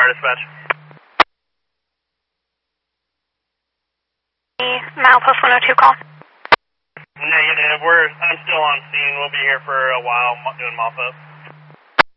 Fire Dispatch. Milepost 102 call. Negative. I'm still on scene. We'll be here for a while doing mop up.